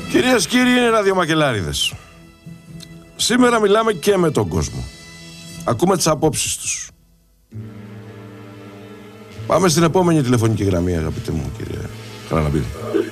Κυρίες και κύριοι, είναι ραδιομακελάριδες. Σήμερα μιλάμε και με τον κόσμο. Ακούμε τις απόψεις τους. Πάμε στην επόμενη τηλεφωνική γραμμή, αγαπητέ μου, κύριε Χαραλαμπίδη.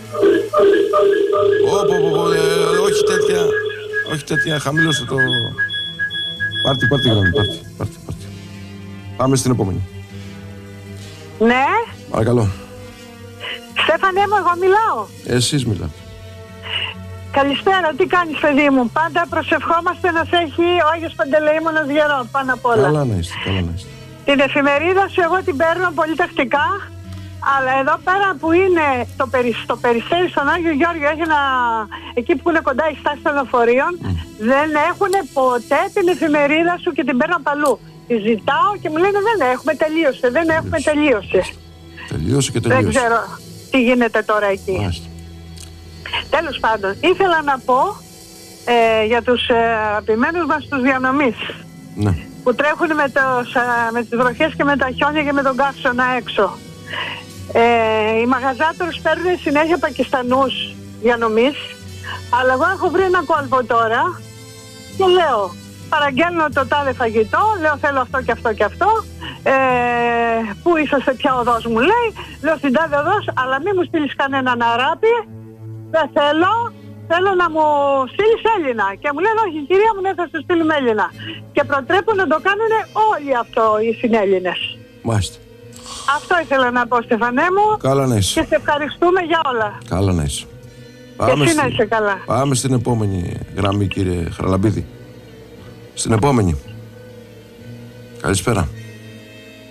Όχι τέτοια, χαμήλωσε το... Πάρτε γραμμή, πάρτε. Πάμε στην επόμενη. Ναι. Παρακαλώ. Στέφανε μου, εγώ μιλάω. Εσείς μιλάτε. Καλησπέρα, τι κάνεις παιδί μου? Πάντα προσευχόμαστε να σε έχει ο Άγιος Παντελεήμονας γερό πάνω απ' όλα. Καλά να είστε. Την εφημερίδα σου εγώ την παίρνω πολύ τακτικά, αλλά εδώ πέρα που είναι στο Περιστέρι στον Άγιο Γιώργιο, εκεί που είναι κοντά η στάση των λεωφορείων, δεν έχουν ποτέ την εφημερίδα σου και την παίρνω παλού. Τη ζητάω και μου λένε δεν έχουμε, τελείωσε. Τελείωσε. Δεν ξέρω τι γίνεται τώρα εκεί. Μάλιστα. Τέλος πάντων, ήθελα να πω για τους αγαπημένους μας τους διανομής, ναι, που τρέχουν με τις βροχές και με τα χιόνια και με τον καύσωνα έξω. Οι μαγαζάτορες παίρνουν συνέχεια Πακιστανούς διανομής, αλλά εγώ έχω βρει ένα κόλπο τώρα και λέω, παραγγέλνω το τάδε φαγητό, λέω θέλω αυτό και αυτό και αυτό, πού είσαστε, ποια οδός μου λέει, λέω στην τάδε οδός, αλλά μην μου στείλεις κανέναν Αράπη, δεν θέλω να μου στείλεις Έλληνα. Και μου λένε όχι κυρία μου, δεν θα σου στείλουμε Έλληνα. Και προτρέπουν να το κάνουν όλοι αυτό οι συνέλληνες. Μάλιστα. Αυτό ήθελα να πω, Στεφανέ μου. Καλά να είσαι. Και σε ευχαριστούμε για όλα. Καλά να είσαι. Και εσύ να είσαι καλά. Πάμε στην επόμενη γραμμή, κύριε Χαραλαμπίδη. Στην επόμενη. Καλησπέρα.